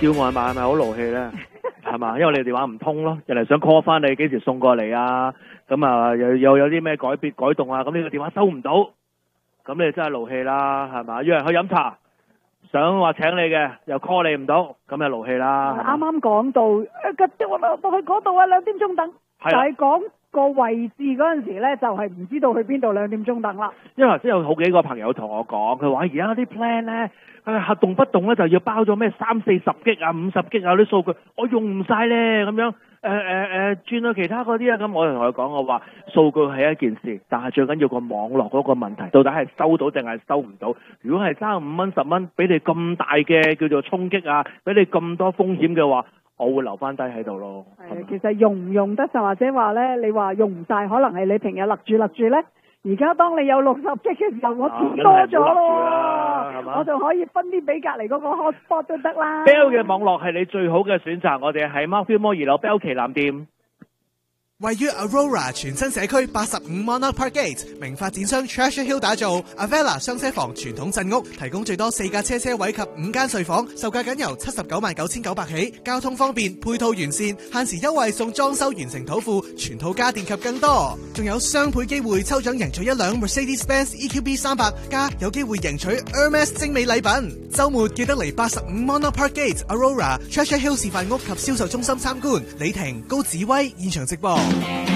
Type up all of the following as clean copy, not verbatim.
叫外賣係咪好勞氣咧？係嘛？因為你電話唔通咯，人哋想 call 翻你幾時送過嚟啊？咁啊又有啲咩改動啊？咁呢個電話收唔到，咁你真係勞氣啦，係嘛？約人去飲茶，想話請你嘅又 call 你唔到，咁就勞氣啦。 啱啱講到我到去嗰度啊，2點鐘等，就係講個位置嗰陣時咧，就係唔知道去邊度2點鐘等啦。 因為頭先有好幾個朋友同我講，佢話而家啲 plan 咧，動不動咧就要包咗咩30-40 G 啊、50 G 啊啲數據，我用唔晒咧咁樣，轉到其他嗰啲啊，咁我同佢講，我話數據係一件事，但係最緊要個網絡嗰個問題，到底係收到定係收唔到？如果係爭5蚊10蚊，俾你咁大嘅叫做衝擊啊，俾你咁多風險嘅話，我會留翻低喺度咯。 其實用唔用得就或者話咧，你話用唔晒，可能係你平日勒住咧。而家當你有60 G 嘅時候，我填多咗咯，我就可以分啲俾隔離嗰個 hotspot 都得啦。 Bell 嘅網絡係你最好嘅選擇，我哋喺 Mount Gilmore 2樓 Bell 旗艦店。 位於 Aurora 全新社區85 Monarch Park Gate， 名發展商 Treasure Hill 打造 Avella 雙車房傳統鎮屋，提供最多4架車位及5間睡房，售價僅由799900起，交通方便，配套完善，限時優惠送裝修完成土庫，全套家電及更多，仲有雙倍機會抽獎贏取1輛 Mercedes-Benz EQB 300，加有機會贏取 Hermes 精美禮品。週末記得嚟85 Monarch Park Gate Aurora Treasure Hill 示範屋及銷售中心參觀，李婷、高子威現場直播。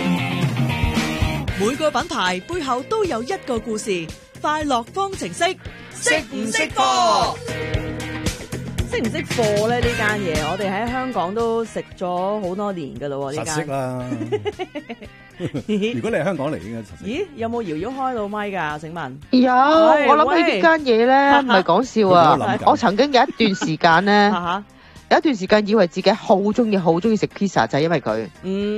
每個品牌背後都有一個故事，快樂方程式，識唔識貨？識唔識貨咧？呢間嘢我哋喺香港都食咗好多年噶啦，呢間實識啦。如果你係香港嚟，應該實識。 咦？有冇瑤瑤開到咪㗎？請問有，我諗起呢間嘢咧，唔係講笑啊！我曾經有一段時間咧。有一段時間以為自己好中意食 pizza， 就係因為佢。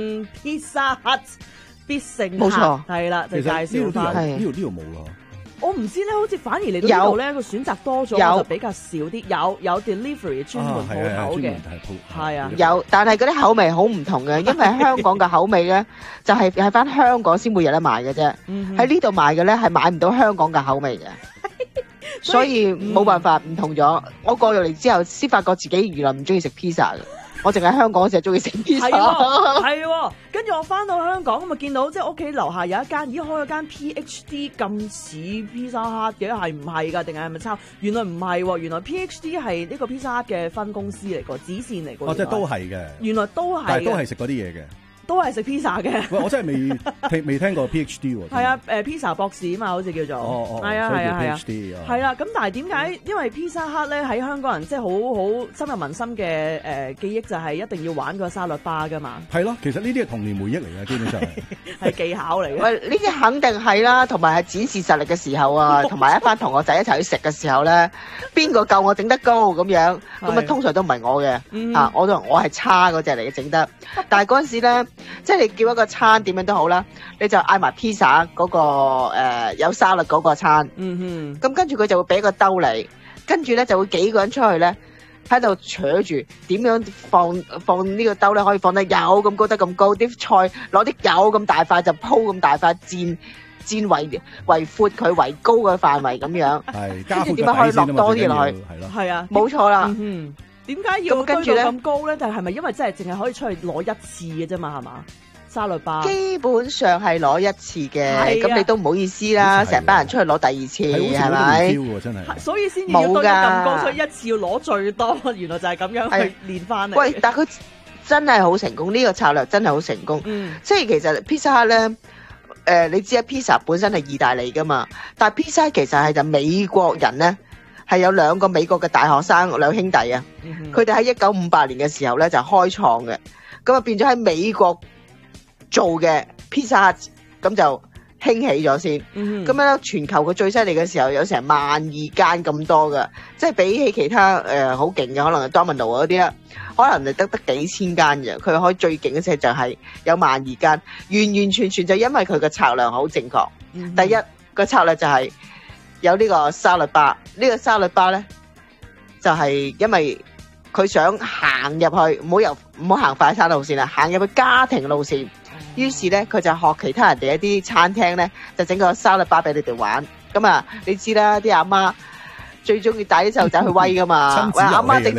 Pizza Hut 必勝客。 冇錯， 係啦，就介紹翻。 呢度冇咯。 我唔知咧，好似反而嚟到呢度咧個選擇多咗，就比較少啲。有 delivery 專門鋪頭嘅，係啊。 有，但係嗰啲口味好唔同嘅，因為香港嘅口味咧就係翻香港先會有得賣嘅啫。喺呢度賣嘅咧係買唔到香港嘅口味嘅。所以冇辦法唔同咗，我過咗嚟之後先發覺自己原來唔中意食 pizza 嘅，我淨係香港嗰時中意食 pizza。 係喎，跟住我翻到香港咁啊，見到即係屋企樓下有一間，咦，開咗間 PhD 咁似 Pizza Hut 嘅，係唔係㗎？定係咪抄？原來唔係喎，原來 PhD 係呢個 Pizza Hut 嘅分公司嚟個，子線嚟個。 哦，即係都係嘅。 原來都係。 但係都係食嗰啲嘢嘅。 都係食 pizza 嘅。 喂，我真係未聽過 PhD 喎。 係啊，pizza 博士啊嘛，好似叫做。係啊。係啦，咁但係點解？因為 Pizza Hut 咧喺香港人即係好深入民心嘅記憶，就係一定要玩個沙律巴㗎嘛。 係咯，其實呢啲係童年回憶嚟嘅，基本上係技巧嚟嘅。 喂，呢啲肯定係啦，同埋係展示實力嘅時候啊，同埋一班同學仔一齊去食嘅時候咧，邊個夠我整得高咁樣？咁啊，通常都唔係我嘅。我係差嗰隻嚟嘅整得，但係嗰陣時咧。即係你叫一個餐點樣都好啦，你就嗌埋 pizza 嗰個有沙律嗰個餐。咁跟住佢就會俾個兜你，跟住咧就會幾個人出去咧喺度扯住點樣放呢個兜咧，可以放得有咁高得咁高，啲菜攞啲有咁大塊就鋪咁大塊煎為闊佢為高嘅範圍咁樣。 係， 跟住點樣可以落多啲落去？ 係啊， 冇錯啦。 點解要堆到咁高咧？但係咪因為真係淨係可以出去攞一次嘅啫嘛？係嘛？沙律巴基本上係攞一次嘅，咁你都唔好意思啦，成班人出去攞第二次係咪？ 真係， 所以先要堆得咁高，所以一次要攞最多。原來就係咁樣去練翻嚟。 喂，但係佢真係好成功，呢個策略真係好成功。即係其實 Pizza Hut 咧，你知啊 ，Pizza 本身係意大利噶嘛，但係 Pizza 其實係就美國人咧。係有2個美國嘅大學生2兄弟啊，佢哋喺1958年嘅時候咧就開創嘅，咁啊變咗喺美國做嘅 Pizza Hut 咁就興起咗先，咁樣咧全球佢最犀利嘅時候有成12000間咁多㗎，即係比起其他好勁嘅可能係 Domino 嗰啲啦，可能係得幾千間嘅，佢可以最勁嘅就係有12000間，完完全全就因為佢嘅策略好正確。第一個策略就係。有呢個沙律巴，呢個沙律巴咧就係因為佢想行入去，唔好行快餐路線啦，行入去家庭路線。於是咧佢就學其他人哋一啲餐廳咧，就整個沙律巴俾你哋玩。咁啊，你知啦，啲阿媽最中意帶啲細路仔去威噶嘛，喂阿媽整。